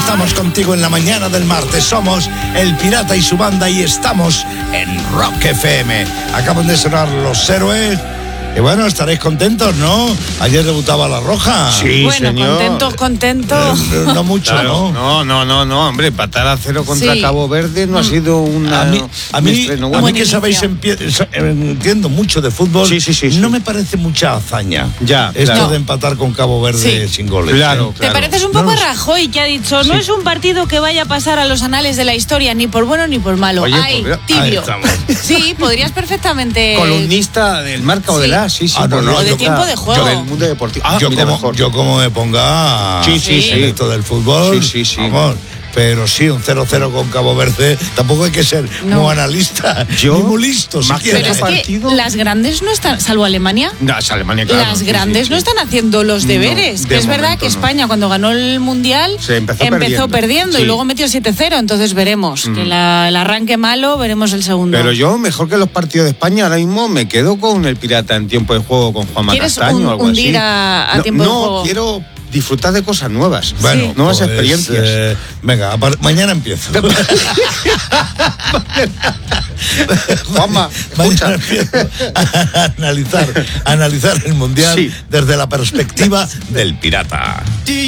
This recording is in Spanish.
Estamos contigo en la mañana del martes. Somos El Pirata y su banda y estamos en Rock FM. Acaban de sonar Los Héroes. Y bueno, estaréis contentos, ¿no? Ayer debutaba La Roja. Sí, bueno, señor. contentos. No mucho, Claro, ¿no? no, hombre, empatar a 0 contra Sí. Cabo Verde no ha sido una... A mí estreno bueno. Buen que sabéis, inicio. entiendo mucho de fútbol. Sí. No me parece mucha hazaña. Ya, esto claro. de empatar con Cabo Verde Sí. sin goles. Claro, ¿Te pareces un poco No a lo sé. Rajoy, que ha dicho, no es un partido que vaya a pasar a los anales de la historia, ni por bueno ni por malo? Oye, Ay, pues mira, ahí tibio. estamos. Sí, podrías perfectamente... Columnista del Marca o Sí. de la, sí. Ah, no, no, O de yo- tiempo de juego. Yo del mundo deportivo. Yo como me ponga Sí. en esto del fútbol, Sí. vamos, pero sí, un 0-0 con Cabo Verde, tampoco hay que ser No. muy analista, Yo, ni muy listo más que siquiera. Pero es partido. que las grandes no están, salvo Alemania, No, es Alemania, claro. las sí, grandes sí. no están haciendo los deberes. de Es verdad momento que no. España, cuando ganó el Mundial, Se empezó perdiendo perdiendo. y Sí. luego metió 7-0. Entonces veremos. Que el arranque malo, veremos el segundo. Pero yo, mejor que los partidos de España, ahora mismo me quedo con el Pirata en tiempo de juego con Juanma ¿Quieres Castaño o algo hundir así. a tiempo de juego? No, quiero disfrutar de cosas nuevas. Bueno, nuevas pues, experiencias. Venga, mañana empiezo. Juanma, Mañana escucha. empiezo a analizar el Mundial Sí. desde la perspectiva del pirata.